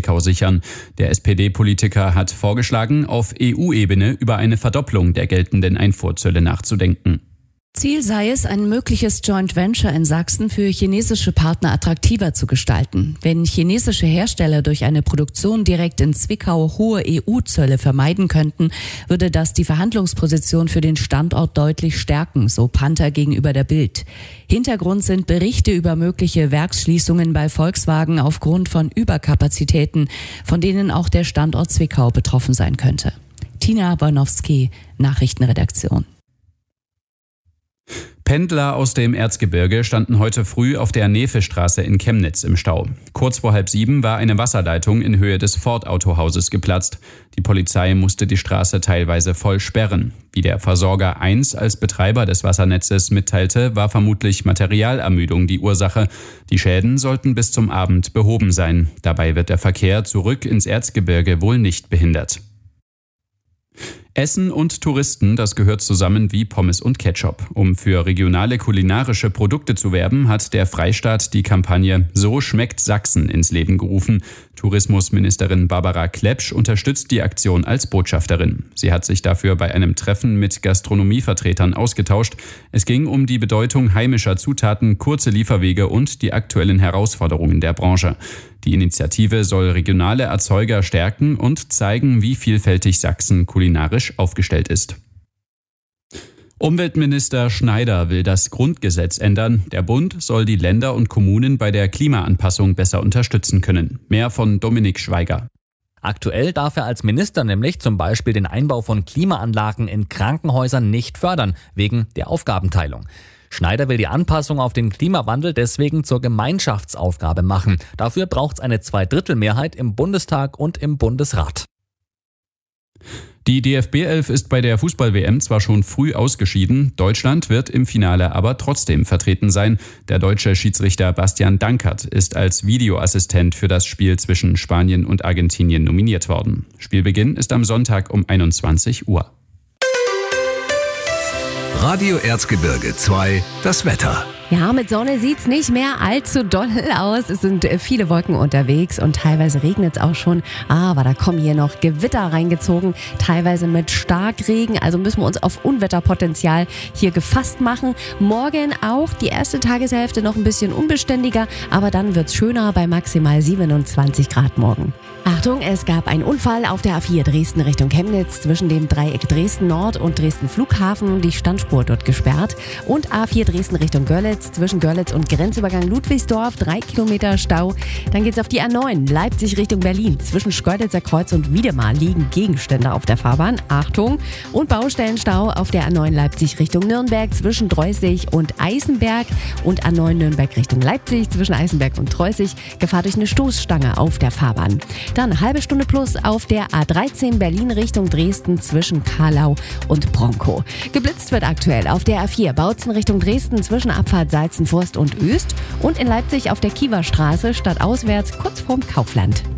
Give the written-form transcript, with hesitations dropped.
Zwickau sichern. Der SPD-Politiker hat vorgeschlagen, auf EU-Ebene über eine Verdopplung der geltenden Einfuhrzölle nachzudenken. Ziel sei es, ein mögliches Joint Venture in Sachsen für chinesische Partner attraktiver zu gestalten. Wenn chinesische Hersteller durch eine Produktion direkt in Zwickau hohe EU-Zölle vermeiden könnten, würde das die Verhandlungsposition für den Standort deutlich stärken, so Panther gegenüber der Bild. Hintergrund sind Berichte über mögliche Werksschließungen bei Volkswagen aufgrund von Überkapazitäten, von denen auch der Standort Zwickau betroffen sein könnte. Tina Bornowski, Nachrichtenredaktion. Pendler aus dem Erzgebirge standen heute früh auf der Nevestraße in Chemnitz im Stau. Kurz vor 6:30 war eine Wasserleitung in Höhe des Ford-Autohauses geplatzt. Die Polizei musste die Straße teilweise voll sperren. Wie der Versorger 1 als Betreiber des Wassernetzes mitteilte, war vermutlich Materialermüdung die Ursache. Die Schäden sollten bis zum Abend behoben sein. Dabei wird der Verkehr zurück ins Erzgebirge wohl nicht behindert. Essen und Touristen, das gehört zusammen wie Pommes und Ketchup. Um für regionale kulinarische Produkte zu werben, hat der Freistaat die Kampagne So schmeckt Sachsen ins Leben gerufen. Tourismusministerin Barbara Klepsch unterstützt die Aktion als Botschafterin. Sie hat sich dafür bei einem Treffen mit Gastronomievertretern ausgetauscht. Es ging um die Bedeutung heimischer Zutaten, kurze Lieferwege und die aktuellen Herausforderungen der Branche. Die Initiative soll regionale Erzeuger stärken und zeigen, wie vielfältig Sachsen kulinarisch aufgestellt ist. Umweltminister Schneider will das Grundgesetz ändern. Der Bund soll die Länder und Kommunen bei der Klimaanpassung besser unterstützen können. Mehr von Dominik Schweiger. Aktuell darf er als Minister nämlich zum Beispiel den Einbau von Klimaanlagen in Krankenhäusern nicht fördern, wegen der Aufgabenteilung. Schneider will die Anpassung auf den Klimawandel deswegen zur Gemeinschaftsaufgabe machen. Dafür braucht es eine Zweidrittelmehrheit im Bundestag und im Bundesrat. Die DFB-11 ist bei der Fußball-WM zwar schon früh ausgeschieden, Deutschland wird im Finale aber trotzdem vertreten sein. Der deutsche Schiedsrichter Bastian Dankert ist als Videoassistent für das Spiel zwischen Spanien und Argentinien nominiert worden. Spielbeginn ist am Sonntag um 21 Uhr. Radio Erzgebirge 2, das Wetter. Ja, mit Sonne sieht's nicht mehr allzu doll aus. Es sind viele Wolken unterwegs und teilweise regnet es auch schon. Aber da kommen hier noch Gewitter reingezogen, teilweise mit Starkregen. Also müssen wir uns auf Unwetterpotenzial hier gefasst machen. Morgen auch die erste Tageshälfte noch ein bisschen unbeständiger, aber dann wird's schöner bei maximal 27 Grad morgen. Achtung, es gab einen Unfall auf der A4 Dresden Richtung Chemnitz zwischen dem Dreieck Dresden Nord und Dresden Flughafen. Die Standspur dort gesperrt. Und A4 Dresden Richtung Görlitz zwischen Görlitz und Grenzübergang Ludwigsdorf 3 Kilometer Stau. Dann geht's auf die A9 Leipzig Richtung Berlin. Zwischen Schkeuditzer Kreuz und Wiedemar liegen Gegenstände auf der Fahrbahn. Achtung! Und Baustellenstau auf der A9 Leipzig Richtung Nürnberg zwischen Dreußig und Eisenberg. Und A9 Nürnberg Richtung Leipzig zwischen Eisenberg und Dreußig. Gefahr durch eine Stoßstange auf der Fahrbahn. Dann eine halbe Stunde plus auf der A13 Berlin Richtung Dresden zwischen Karlau und Bronkow. Geblitzt wird aktuell auf der A4 Bautzen Richtung Dresden zwischen Abfahrt Salzenforst und Öst und in Leipzig auf der Kiewerstraße stadtauswärts kurz vorm Kaufland.